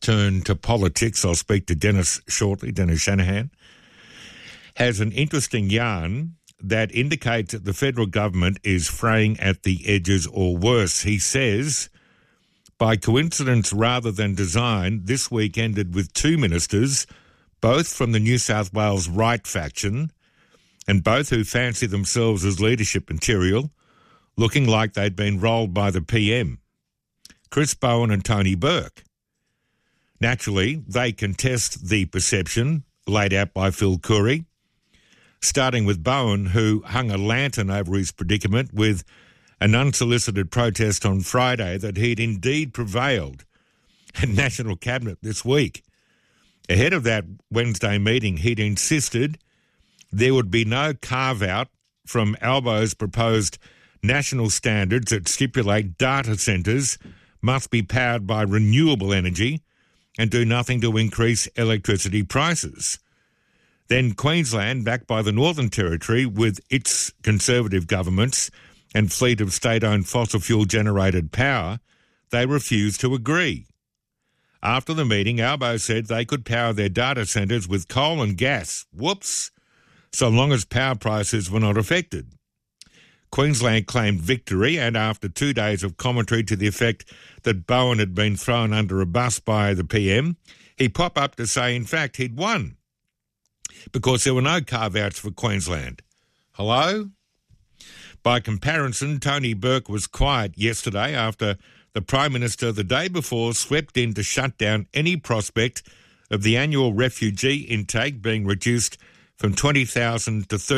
turn to politics. I'll speak to Dennis shortly, Dennis Shanahan, has an interesting yarn that indicates that the federal government is fraying at the edges or worse. He says, by coincidence rather than design, this week ended with two ministers, both from the New South Wales right faction, and both who fancy themselves as leadership material, looking like they'd been rolled by the PM. Chris Bowen and Tony Burke. Naturally, they contest the perception laid out by Phil Coorey, starting with Bowen, who hung a lantern over his predicament with an unsolicited protest on Friday that he'd indeed prevailed at National Cabinet this week. Ahead of that Wednesday meeting, he'd insisted there would be no carve-out from Albo's proposed national standards that stipulate data centres must be powered by renewable energy and do nothing to increase electricity prices. Then Queensland, backed by the Northern Territory with its Conservative governments and fleet of state-owned fossil fuel-generated power, they refused to agree. After the meeting, Albo said they could power their data centres with coal and gas. Whoops! So long as power prices were not affected. Queensland claimed victory, and after 2 days of commentary to the effect that Bowen had been thrown under a bus by the PM, he popped up to say, in fact, he'd won because there were no carve-outs for Queensland. Hello? By comparison, Tony Burke was quiet yesterday after the Prime Minister the day before swept in to shut down any prospect of the annual refugee intake being reduced from 20,000 to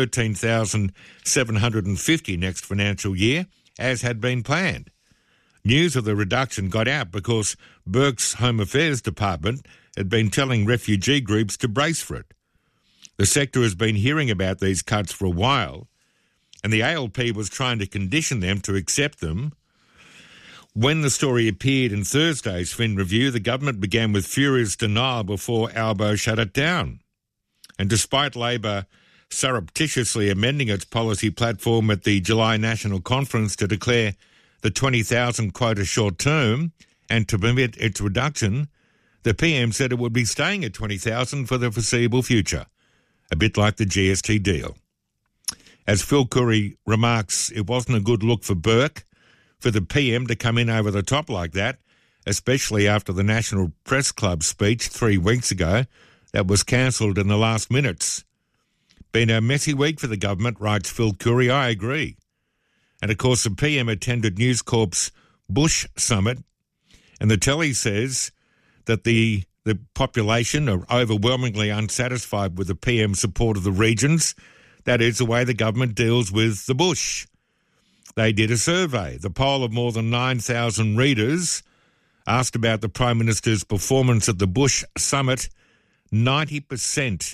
13,750 next financial year, as had been planned. News of the reduction got out because Burke's Home Affairs Department had been telling refugee groups to brace for it. The sector has been hearing about these cuts for a while, and the ALP was trying to condition them to accept them. When the story appeared in Thursday's Fin Review, the government began with furious denial before Albo shut it down. And despite Labor surreptitiously amending its policy platform at the July National Conference to declare the 20,000 quota short-term and to permit its reduction, the PM said it would be staying at 20,000 for the foreseeable future, a bit like the GST deal. As Phil Coorey remarks, it wasn't a good look for Burke, for the PM to come in over the top like that, especially after the National Press Club speech 3 weeks ago, that was cancelled in the last minutes. Been a messy week for the government, writes Phil Coorey. I agree. And of course, the PM attended News Corp's Bush Summit, and the telly says that the population are overwhelmingly unsatisfied with the PM's support of the regions. That is the way the government deals with the bush. They did a survey. The poll of more than 9,000 readers asked about the Prime Minister's performance at the Bush Summit. 90%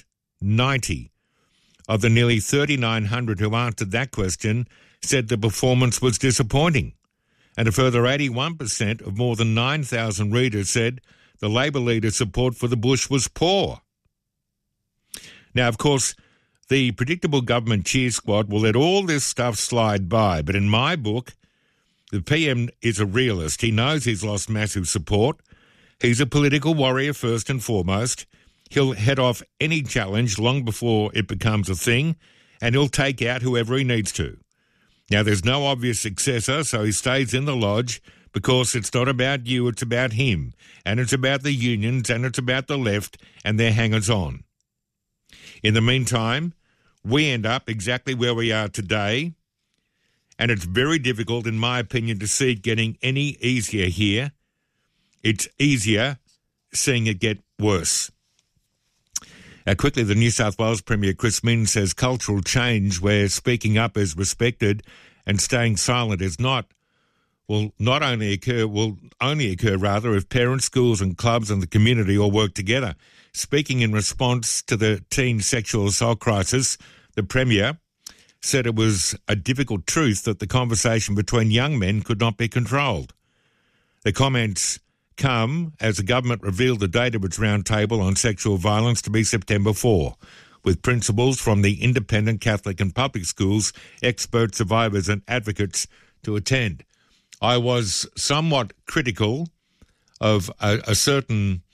of the nearly 3,900 who answered that question said the performance was disappointing. And a further 81% of more than 9,000 readers said the Labor leader's support for the Bush was poor. Now, of course, the predictable government cheer squad will let all this stuff slide by, but in my book, the PM is a realist. He knows he's lost massive support. He's a political warrior first and foremost. He'll head off any challenge long before it becomes a thing, and he'll take out whoever he needs to. Now, there's no obvious successor, so he stays in the lodge because it's not about you, it's about him, and it's about the unions, and it's about the left and their hangers-on. In the meantime, we end up exactly where we are today, and it's very difficult, in my opinion, to see it getting any easier here. It's easier seeing it get worse. Quickly, the New South Wales Premier Chris Minns says cultural change where speaking up is respected and staying silent is not, will only occur if parents, schools and clubs and the community all work together. Speaking in response to the teen sexual assault crisis, the Premier said it was a difficult truth that the conversation between young men could not be controlled. The comments come as the government revealed the date of its roundtable on sexual violence to be September 4, with principals from the independent Catholic and public schools, experts, survivors and advocates to attend. I was somewhat critical of a certain